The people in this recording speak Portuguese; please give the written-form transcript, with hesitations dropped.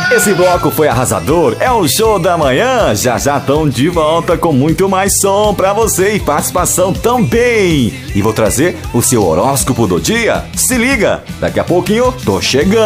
Esse bloco foi arrasador, é o Show da Manhã. Já já estão de volta com muito mais som pra você e participação também. E vou trazer o seu horóscopo do dia. Se liga, daqui a pouquinho tô chegando.